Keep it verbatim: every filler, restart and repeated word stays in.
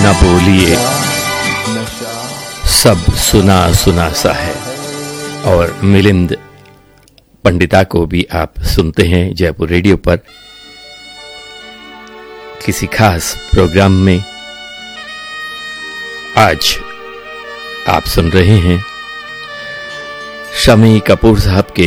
न बोलिए, सब सुना सुना सा है। और मिलिंद पंडिता को भी आप सुनते हैं जयपुर रेडियो पर किसी खास प्रोग्राम में। आज आप सुन रहे हैं शम्मी कपूर साहब के